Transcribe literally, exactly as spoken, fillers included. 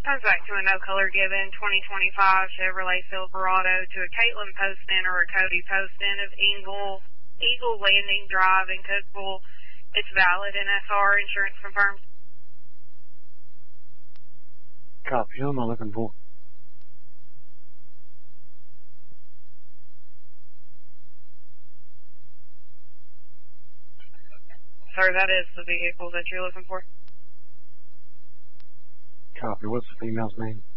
Comes back to a no color given, twenty twenty-five Chevrolet Silverado to a Caitlin Poston or a Cody Poston of Eagle, Eagle Landing Drive in Cookeville. It's valid N S R, insurance confirmed. Copy, who am I looking for? Sir, that is the vehicle that you're looking for. Copy, what's the female's name?